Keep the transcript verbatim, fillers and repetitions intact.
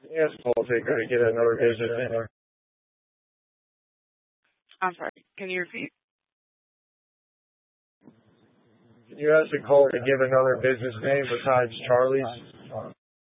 Yes, Paul Taker to get another business name. I'm sorry. Can you repeat? Can you ask the caller to give another business name besides Charlie's?